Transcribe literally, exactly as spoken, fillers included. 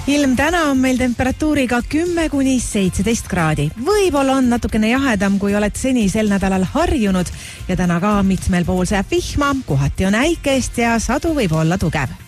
Ilm täna on meil temperatuuriga kümme kuni seitseteist kraadi. Võib-olla on natukene jahedam, kui oled seni sel nädalal harjunud ja täna ka mitmel pool sajab vihma, kohati on äikest ja sadu võib olla tugev.